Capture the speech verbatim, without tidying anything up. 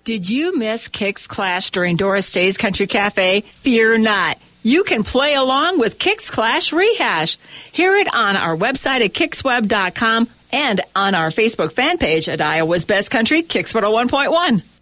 Did you miss Kix Clash during Doris Day's Country Cafe? Fear not. You can play along with Kix Clash Rehash. Hear it on our website at kix web dot com and on our Facebook fan page at Iowa's Best Country, Kix one oh one point one.